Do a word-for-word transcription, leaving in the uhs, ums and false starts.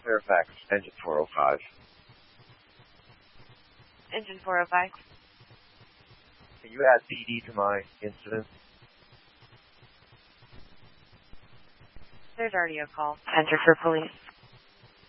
Fairfax, engine four oh five. Engine four oh five. Can you add P D to my incident? There's already a call. Center for police.